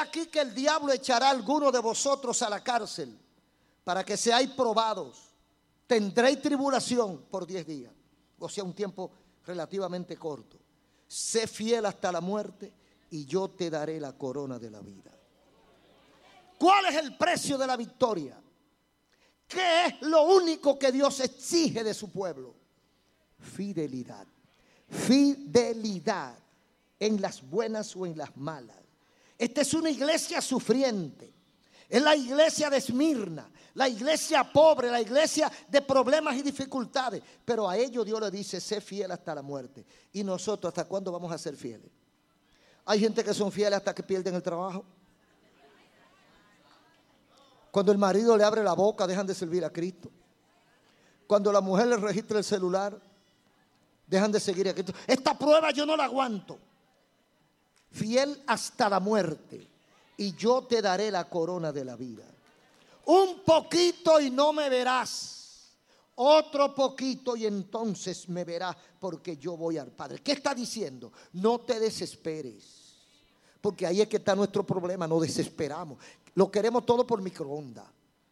aquí que el diablo echará a alguno de vosotros a la cárcel para que seáis probados. Tendréis tribulación por 10 días, o sea, un tiempo relativamente corto. Sé fiel hasta la muerte y yo te daré la corona de la vida. ¿Cuál es el precio de la victoria? ¿Qué es lo único que Dios exige de su pueblo? Fidelidad. Fidelidad en las buenas o en las malas. Esta es una iglesia sufriente. Es la iglesia de Esmirna, la iglesia pobre, la iglesia de problemas y dificultades. Pero a ellos Dios le dice, sé fiel hasta la muerte. Y nosotros, ¿hasta cuándo vamos a ser fieles? Hay gente que son fieles hasta que pierden el trabajo. Cuando el marido le abre la boca, dejan de servir a Cristo. Cuando la mujer le registra el celular, dejan de seguir a Cristo. Esta prueba yo no la aguanto. Fiel hasta la muerte, y yo te daré la corona de la vida. Un poquito y no me verás. Otro poquito y entonces me verás, porque yo voy al Padre. ¿Qué está diciendo? No te desesperes, porque ahí es que está nuestro problema. Nos desesperamos. Lo queremos todo por microondas.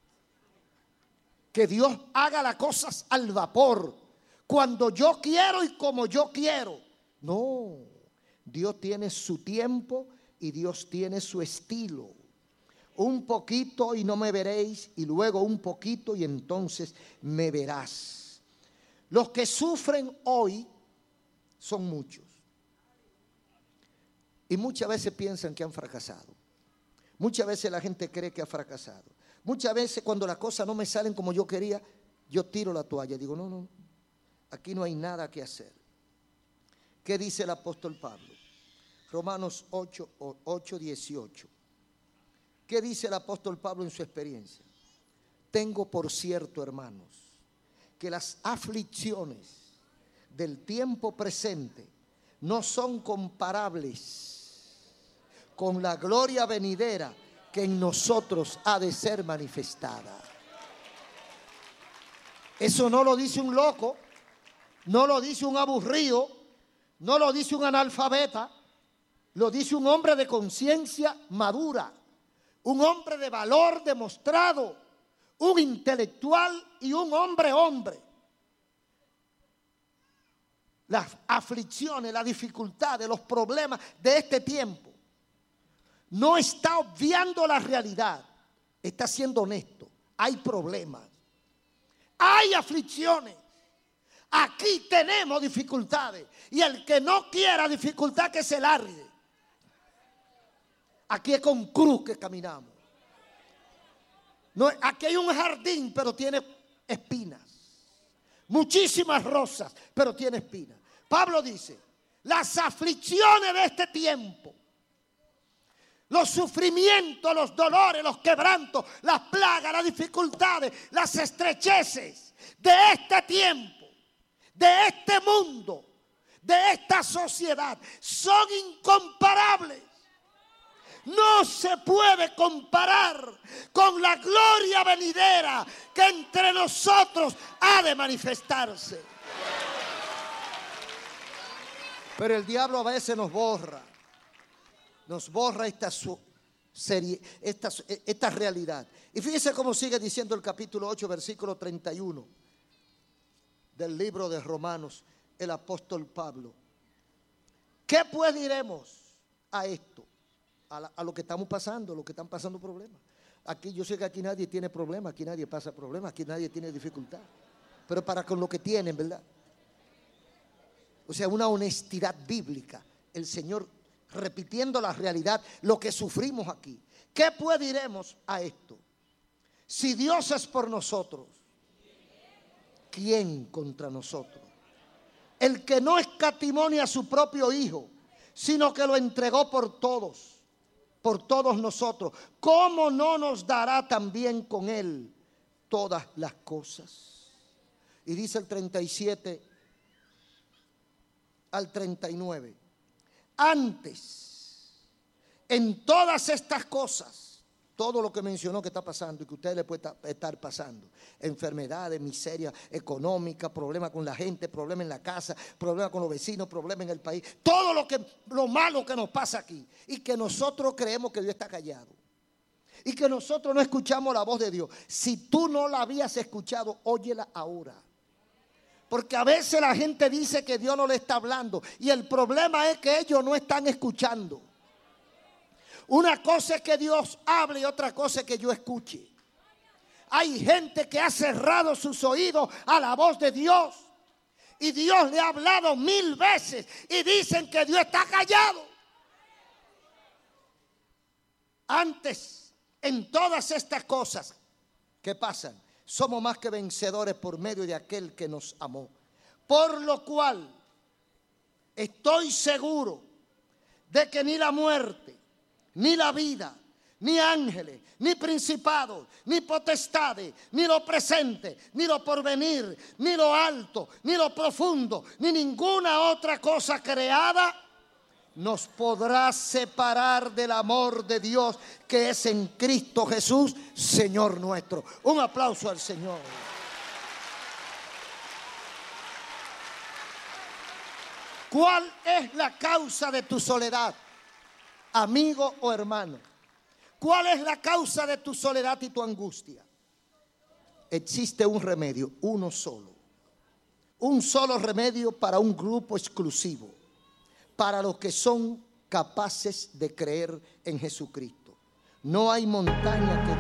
Que Dios haga las cosas al vapor, cuando yo quiero y como yo quiero. No, Dios tiene su tiempo y Dios tiene su estilo. Un poquito y no me veréis, y luego un poquito y entonces me verás. Los que sufren hoy son muchos. Y muchas veces piensan que han fracasado. Muchas veces la gente cree que ha fracasado. Muchas veces cuando las cosas no me salen como yo quería, yo tiro la toalla. Digo, no, aquí no hay nada que hacer. ¿Qué dice el apóstol Pablo? Romanos 8:18. ¿Qué dice el apóstol Pablo en su experiencia? Tengo por cierto, hermanos, que las aflicciones del tiempo presente no son comparables con la gloria venidera que en nosotros ha de ser manifestada. Eso no lo dice un loco, no lo dice un aburrido, no lo dice un analfabeta, lo dice un hombre de conciencia madura, un hombre de valor demostrado, un intelectual y un hombre. Las aflicciones, las dificultades, los problemas de este tiempo. No está obviando la realidad, está siendo honesto. Hay problemas, hay aflicciones. Aquí tenemos dificultades, y el que no quiera dificultad, que se largue. Aquí es con cruz que caminamos. No, aquí hay un jardín, pero tiene espinas. Muchísimas rosas, pero tiene espinas. Pablo dice, las aflicciones de este tiempo, los sufrimientos, los dolores, los quebrantos, las plagas, las dificultades, las estrecheces de este tiempo, de este mundo, de esta sociedad, son incomparables. No se puede comparar con la gloria venidera que entre nosotros ha de manifestarse. Pero el diablo a veces nos borra esta realidad. Y fíjese cómo sigue diciendo el capítulo 8, versículo 31 del libro de Romanos, el apóstol Pablo. ¿Qué pues diremos a esto? A lo que estamos pasando, lo que están pasando problemas. Aquí yo sé que aquí nadie tiene problemas, aquí nadie pasa problemas, aquí nadie tiene dificultad. Pero para con lo que tienen, ¿verdad? O sea, una honestidad bíblica. El Señor repitiendo la realidad, lo que sufrimos aquí. ¿Qué pues diremos a esto? Si Dios es por nosotros, ¿quién contra nosotros? El que no escatimó ni a su propio Hijo, sino que lo entregó por todos nosotros, ¿cómo no nos dará también con Él todas las cosas? Y dice el 37 al 39. Antes, en todas estas cosas, todo lo que mencionó que está pasando y que a ustedes les puede estar pasando, enfermedades, miseria económica, problemas con la gente, problemas en la casa, problemas con los vecinos, problemas en el país, todo lo malo que nos pasa aquí, y que nosotros creemos que Dios está callado y que nosotros no escuchamos la voz de Dios. Si tú no la habías escuchado, óyela ahora. Porque a veces la gente dice que Dios no le está hablando, y el problema es que ellos no están escuchando. Una cosa es que Dios hable y otra cosa es que yo escuche. Hay gente que ha cerrado sus oídos a la voz de Dios, y Dios le ha hablado 1000 veces y dicen que Dios está callado. Antes, en todas estas cosas que pasan, somos más que vencedores por medio de aquel que nos amó. Por lo cual estoy seguro de que ni la muerte, ni la vida, ni ángeles, ni principados, ni potestades, ni lo presente, ni lo porvenir, ni lo alto, ni lo profundo, ni ninguna otra cosa creada nos podrá separar del amor de Dios que es en Cristo Jesús, Señor nuestro. Un aplauso al Señor. ¿Cuál es la causa de tu soledad, amigo o hermano? ¿Cuál es la causa de tu soledad y tu angustia? Existe un remedio, uno solo. Un solo remedio para un grupo exclusivo, para los que son capaces de creer en Jesucristo. No hay montaña que